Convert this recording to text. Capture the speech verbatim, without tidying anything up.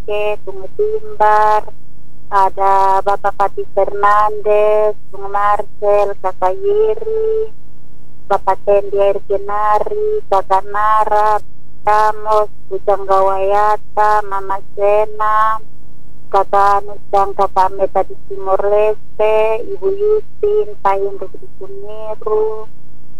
Ike, Bung Timbar, ada Bapak Pati Fernandes, Bung Marcel, Kakak Yiri, Bapak Tendi Air Kenari, Kakak Nara, Ramos, Bujang Gawayata, Mama Sena, Kakak Anus dan Kakak Meta di Timor Leste, Ibu Yusin, Pak Hendrik di Sumeru,